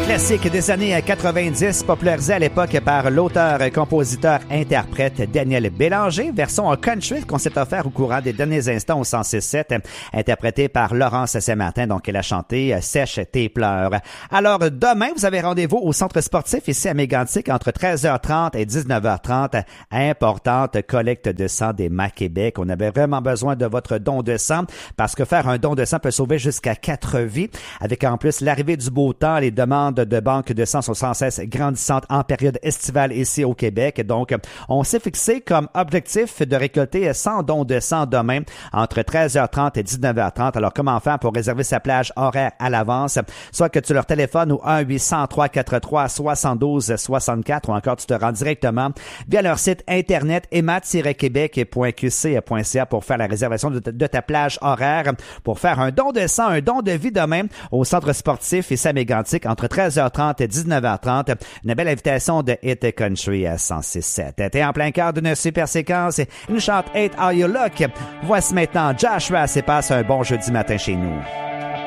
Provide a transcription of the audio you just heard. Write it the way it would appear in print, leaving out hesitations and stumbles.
Classique des années 90, popularisé à l'époque par l'auteur, compositeur, interprète Daniel Bélanger, version en country qu'on s'est offert au courant des derniers instants au 106.7, interprété par Laurence Saint-Martin, donc elle a chanté Sèche tes pleurs. Alors demain, vous avez rendez-vous au centre sportif ici à Mégantic entre 13h30 et 19h30, importante collecte de sang d'Emma Québec. On avait vraiment besoin de votre don de sang parce que faire un don de sang peut sauver jusqu'à 4 vies, avec en plus l'arrivée du beau temps, les demandes de banque de sang sont sans cesse grandissantes en période estivale ici au Québec. Donc, on s'est fixé comme objectif de récolter 100 dons de sang demain entre 13h30 et 19h30. Alors, comment faire pour réserver sa plage horaire à l'avance? Soit que tu leur téléphones au 1-800-343-72-64 ou encore tu te rends directement via leur site internet emma-québec.qc.ca pour faire la réservation de ta plage horaire pour faire un don de sang, un don de vie demain au centre sportif ici à Mégantic entre 13h30 et 19h30. Une belle invitation de Hit Country à 106.7. T'es en plein cœur d'une super séquence. Il nous chante Hate How You Look. Voici maintenant Josh Rass et passe un bon jeudi matin chez nous.